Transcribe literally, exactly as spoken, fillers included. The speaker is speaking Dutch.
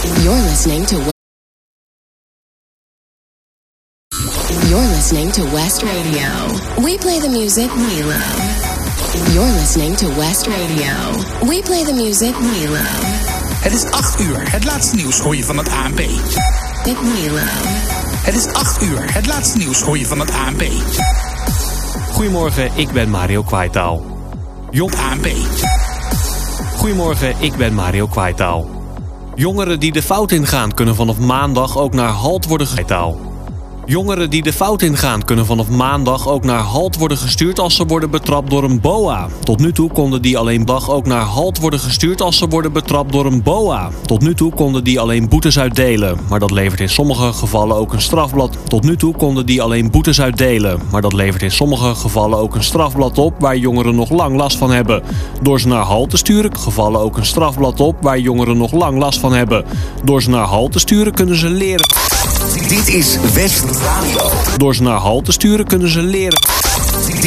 You're listening to You're listening to West Radio. We play the music we love. You're listening to West Radio. We play the music we love. Het is acht uur. Het laatste nieuws hoor je van het A N P. We love. Het is acht uur. Het laatste nieuws hoor je van het A N P. Goedemorgen, ik ben Mario Kwaitaal. Jong A N P. Goedemorgen, ik ben Mario Kwaitaal. Jongeren die de fout ingaan kunnen vanaf maandag ook naar Halt worden gestuurd. Jongeren die de fout ingaan kunnen vanaf maandag ook naar Halt worden gestuurd als ze worden betrapt door een B O A. Tot nu toe konden die alleen dag ook naar Halt worden gestuurd als ze worden betrapt door een B O A. Tot nu toe konden die alleen boetes uitdelen, maar dat levert in sommige gevallen ook een strafblad. Tot nu toe konden die alleen boetes uitdelen, maar dat levert in sommige gevallen ook een strafblad op waar jongeren nog lang last van hebben. Door ze naar Halt te sturen, gevallen ook een strafblad op waar jongeren nog lang last van hebben. Door ze naar Halt te sturen kunnen ze leren. Dit is West Radio. Door ze naar Halt te sturen kunnen ze leren.